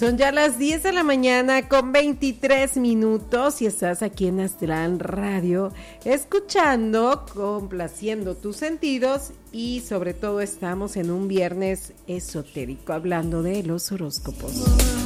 Son ya las 10 de la mañana con 23 minutos y estás aquí en Astral Radio escuchando, complaciendo tus sentidos y sobre todo estamos en un viernes esotérico hablando de los horóscopos.